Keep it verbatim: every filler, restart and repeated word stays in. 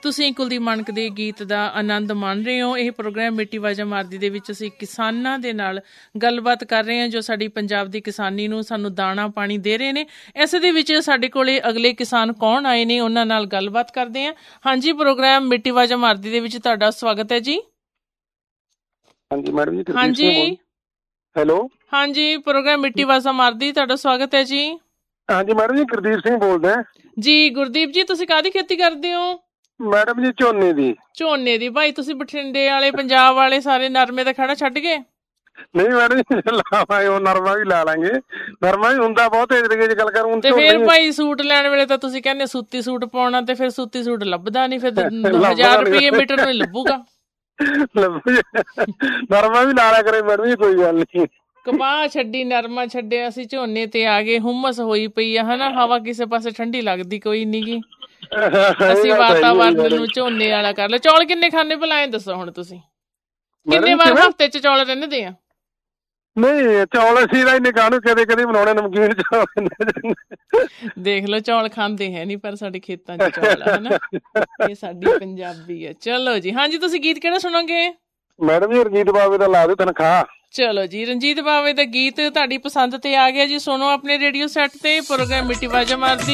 ਤੁਸੀਂ ਕੁਲਦੀਪ ਮਾਣਕ ਦੇ ਗੀਤ ਦਾ ਆਨੰਦ ਮਾਣ ਰਹੇ ਹੋ। ਇਹ ਪ੍ਰੋਗਰਾਮ ਮਿੱਟੀ ਵਾਜਾ ਮਾਰਦੀ ਦੇ ਵਿੱਚ ਅਸੀਂ ਕਿਸਾਨਾਂ ਦੇ ਨਾਲ ਗੱਲਬਾਤ ਕਰ ਰਹੇ ਹਾਂ ਜੋ ਸਾਡੀ ਪੰਜਾਬ ਦੀ ਕਿਸਾਨੀ ਨੂੰ ਸਾਨੂੰ ਦਾਣਾ ਪਾਣੀ ਦੇ ਰਹੇ ਨੇ। ਇਸ ਦੇ ਵਿੱਚ ਸਾਡੇ ਕੋਲੇ ਅਗਲੇ ਕਿਸਾਨ ਕੌਣ ਆਏ ਨੇ ਉਹਨਾਂ ਨਾਲ ਗੱਲਬਾਤ ਕਰਦੇ ਹਾਂ। ਹਾਂਜੀ, ਪ੍ਰੋਗਰਾਮ ਮਿੱਟੀ ਵਾਜਾ ਮਾਰਦੀ ਦੇ ਵਿੱਚ ਤੁਹਾਡਾ ਸਵਾਗਤ ਹੈ ਜੀ। ਹਾਂਜੀ ਮੈਡਮ ਜੀ। ਹਾਂਜੀ ਹੈਲੋ। ਹਾਂਜੀ, ਪ੍ਰੋਗਰਾਮ ਮਿੱਟੀ ਵਾਜਾ ਮਾਰਦੀ ਤੁਹਾਡਾ ਸਵਾਗਤ ਹੈ ਜੀ। ਹਾਂਜੀ ਮੈਡਮ ਜੀ, ਗੁਰਦੀਪ ਸਿੰਘ ਬੋਲਦਾ ਜੀ। ਗੁਰਦੀਪ ਜੀ, ਤੁਸੀਂ ਕਾਹਦੀ ਖੇਤੀ ਕਰਦੇ ਹੋ? ਮੈਡਮ ਜੀ ਝੋਨੇ ਦੀ। ਝੋਨੇ ਦੀ ਭਾਈ ਤੁਸੀਂ ਬਠਿੰਡੇ ਵਾਲੇ ਪੰਜਾਬ ਵਾਲੇ ਸਾਰੇ ਨਰਮੇ ਦਾ ਖੜਾ ਛੱਡ ਗਏ? ਨਹੀਂ ਮੈਡਮ ਜੀ, ਲਾਵਾਂਗੇ ਉਹ ਨਰਮਾ ਵੀ ਲਾ ਲਾਂਗੇ। ਨਰਮਾ ਵੀ ਹੁੰਦਾ ਬਹੁਤ ਏਰੀਏ ਚ ਗੱਲ ਕਰੂੰ ਤੇ ਫਿਰ ਭਾਈ ਸੂਟ ਲੈਣ ਵੇਲੇ ਤਾਂ ਤੁਸੀਂ ਕਹਿੰਦੇ ਸੂਤੀ ਸੂਟ ਪਾਉਣਾ ਤੇ ਫਿਰ ਸੂਤੀ ਸੂਟ ਲੱਭਦਾ ਨੀ, ਫਿਰ ਹਜ਼ਾਰ ਰੁਪਏ ਮੀਟਰ ਨੂੰ ਲੱਭੂਗਾ। ਨਰਮਾ ਵੀ ਲਾ ਲਿਆ ਕਰੇ ਮੈਡਮ ਜੀ, ਕੋਈ ਗੱਲ ਨੀ। ਕਪਾਹ ਛੱਡੀ, ਨਰਮਾ ਛੱਡਿਆ, ਅਸੀਂ ਝੋਨੇ ਤੇ ਆ ਗਏ। ਹੁਮਸ ਹੋਈ ਪਈ ਆ ਹਨਾ, ਹਵਾ ਕਿਸੇ ਪਾਸੇ ਠੰਡੀ ਲੱਗਦੀ ਕੋਈ ਨੀ ਗੀ। ਅਸੀਂ ਵਾਤਾਵਰਨ ਨੂੰ ਝੋਨੇ ਵਾਲਾ ਕਰ ਲਿਆ। ਚੌਲ ਕਿੰਨੇ ਖਾਣੇ ਭਲਾ ਐ ਦੱਸੋ ਹੁਣ ਤੁਸੀਂ? ਕਿੰਨੇ ਵਾਰ ਹਫ਼ਤੇ ਚ ਚੌਲ ਰਹਿੰਦੇ ਆ? ਨਹੀਂ ਚੌਲ ਅਸੀਂ ਤਾਂ ਇੰਨੇ ਕਾਹਨੂੰ ਕਦੇ ਕਦੇ ਬਣਾਉਣੇ, ਨਮਕੀਨ ਚੌਲ। ਦੇਖ ਲਓ, ਚੌਲ ਖਾਂਦੇ ਹੈ ਨੀ ਪਰ ਸਾਡੇ ਖੇਤਾਂ ਚ ਚੌਲ ਆ ਹਨਾ। ਇਹ ਸਾਡੀ ਪੰਜਾਬੀ ਆ। ਚਲੋ ਜੀ। ਹਾਂਜੀ, ਤੁਸੀਂ ਗੀਤ ਕਿਹੜਾ ਸੁਣੋਗੇ? ਮੈਡਮ ਜੀ ਰਣਜੀਤ ਬਾਵੇ ਦਾ ਲਾ ਦਿਓ ਤਨਖਾਹ। ਚਲੋ ਜੀ, ਰਣਜੀਤ ਬਾਵੇ ਦਾ ਗੀਤ ਤੁਹਾਡੀ ਪਸੰਦ ਤੇ ਆ ਗਿਆ ਜੀ। ਸੁਣੋ ਆਪਣੇ ਰੇਡੀਓ ਸੈੱਟ ਤੇ ਪ੍ਰੋਗਰਾਮ ਮਿੱਟੀ ਵਾਜਾ ਮਾਰਦੀ।